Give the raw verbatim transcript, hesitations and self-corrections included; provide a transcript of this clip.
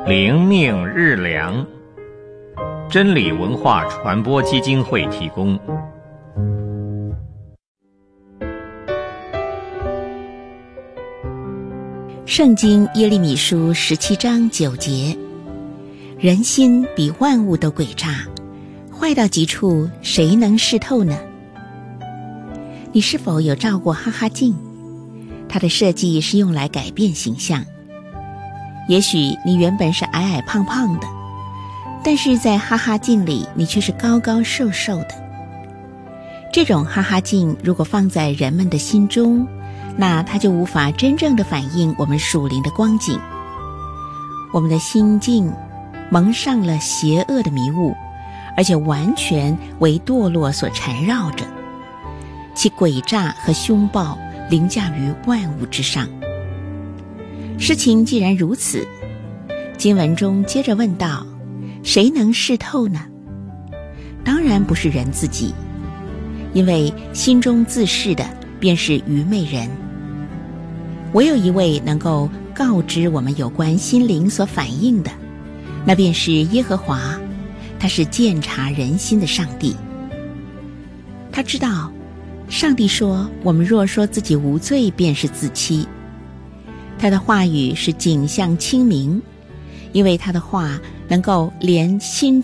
灵命日粮，真理文化传播基金会提供。 圣经耶利米书十七章九节，人心比万物都诡诈，坏到极处，谁能识透呢？你是否有照过哈哈镜？它的设计是用来改变形象。也许你原本是矮矮胖胖的，但是在哈哈镜里你却是高高瘦瘦的。这种哈哈镜如果放在人们的心中，那它就无法真正的反映我们属灵的光景。我们的心境蒙上了邪恶的迷雾，而且完全为堕落所缠绕着，其诡诈和凶暴凌驾于万物之上。事情既然如此，经文中接着问道：谁能识透呢？当然不是人自己，因为心中自是的便是愚昧人。唯有一位能够告知我们有关心灵所反映的，那便是耶和华，他是鉴察人心的上帝。他知道，上帝说我们若说自己无罪，便是自欺。他的话语是景象清明，因为他的话能够连心